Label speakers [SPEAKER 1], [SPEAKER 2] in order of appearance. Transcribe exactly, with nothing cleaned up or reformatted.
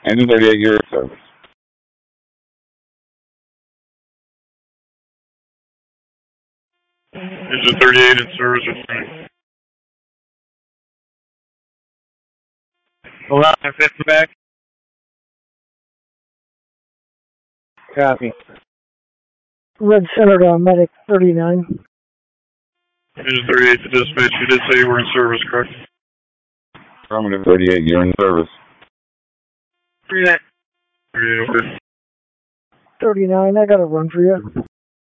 [SPEAKER 1] Engine thirty-eight, you're in service.
[SPEAKER 2] Engine thirty-eight in service with me.
[SPEAKER 3] Hold on, fifty back. Copy.
[SPEAKER 4] Red Center to Medic thirty-nine.
[SPEAKER 2] Engine thirty-eight to dispatch, you did say you were in service, correct?
[SPEAKER 1] Affirmative thirty-eight, you're in service.
[SPEAKER 3] thirty-nine.
[SPEAKER 2] thirty-eight, okay.
[SPEAKER 4] thirty-nine, I got a run for you.